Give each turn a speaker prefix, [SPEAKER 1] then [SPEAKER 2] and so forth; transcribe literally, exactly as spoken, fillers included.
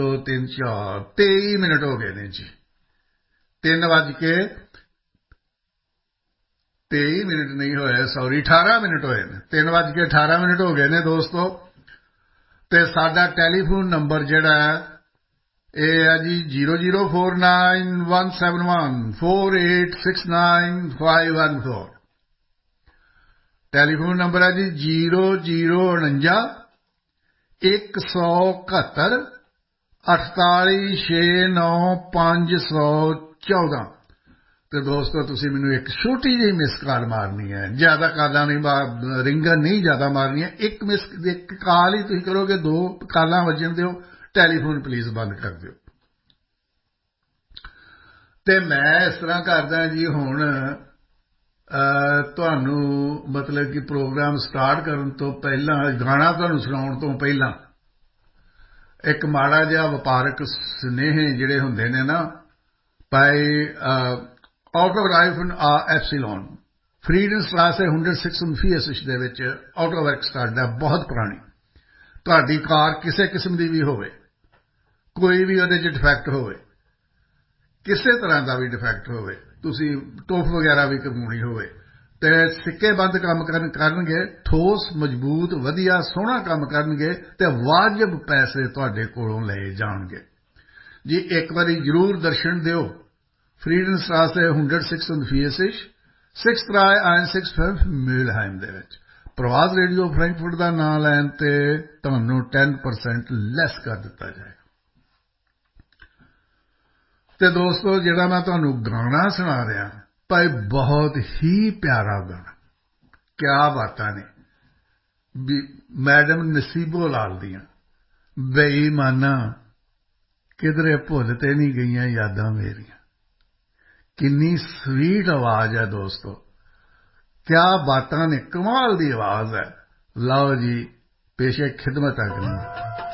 [SPEAKER 1] तीन चार तेई मिनट हो गए ने जी तीन बज के तेई मिनट नहीं होए सॉरी अठारह मिनट होए ने तीन बज के अठारह मिनट हो गए ने दोस्तों ते साडा टैलीफोन नंबर जिहड़ा है ये है जी zero zero four nine one seven one four eight six nine five one four telephone number है जी जीरो जीरो उनंजा एक सौ इकहत्तर अठताली छे नौ पांच सौ चौदह तो दोस्तों तुसी मैनू एक छोटी जी मिस कॉल मारनी है ज्यादा कॉलां नहीं रिंगन नहीं ज्यादा मारनी है एक मिस एक कॉल ही तुसी करोगे दो कॉलां वजन दिओ टैलीफोन प्लीज बंद कर दिओ ते मैं इस तरह करदा जी हुण तुहानू मतलब कि प्रोग्राम स्टार्ट करन तो पहला गाना तुहानू सुनाउण तो पहला एक माड़ा जिहा वपारक स्नेह जिहड़े हुंदे ने ना बाय ऑटोग्राइफ एप्सिलॉन फ्रीडनस्ट्रासे एक सौ छह फियसिश दे विच ऑटोवर्क स्टार्ट है बहुत पुरानी तुहाडी कार किसी किस्म की भी होवे कोई भी उहदे च डिफैक्ट होवे किसी तरह का भी डिफैक्ट होवे तुसी टुफ वगैरह भी करवाउणी होवे ते सिक्के बंद काम करनगे ठोस मजबूत वधिया सोहना काम करनगे ते वाजिब पैसे तुहाडे कोलों लए जाणगे जी एक बारी जरूर दर्शन दिओ फ्रीडनस्ट्रासे एक सौ छह फियसिश सिक्स त्राई वन सिक्स फाइव म्यूलहाइम दे विच प्रवास रेडियो फ्रैंकफर्ट का नाम लैन ते तुहानू टेन परसेंट लैस कर दिता जाएगा ते दोस्तों जिहड़ा मैं तुहानू गाना सुना रहा भाई बहुत ही प्यारा गाना क्या बातां ने मैडम नसीबो लाल दियां बेईमाना किधरे भुल ते नहीं गईयां यादां मेरियां किन्नी स्वीट आवाज है दोस्तों क्या बातां ने कमाल दी आवाज है लाओ जी पेशे खिदमत है